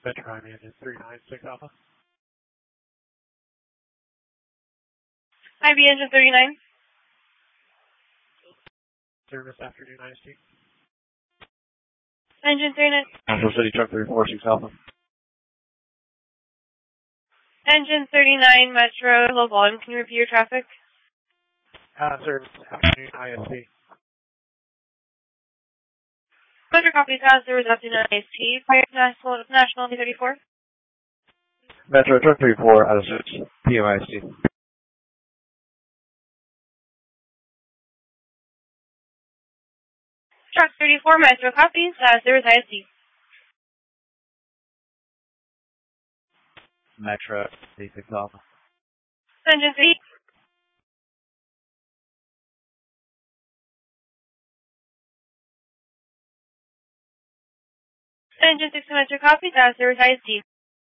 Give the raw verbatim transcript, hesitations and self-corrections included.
Metro Miami Engine three nine six Alpha. I B Engine thirty-nine. Service afternoon I S T. Engine thirty-nine. Central City Truck three four six Alpha. Engine thirty-nine, Metro, low volume. Can you repeat your traffic? Uh, service afternoon I S T. Metro copies has service afternoon I S T. Fire National, National T thirty-four. Metro Truck three four out of six P M I S T. Truck thirty-four, Metro copies, uh, service I S T. Metro D six Alpha. Engine three. Engine six, Metro copies, uh, service I S T.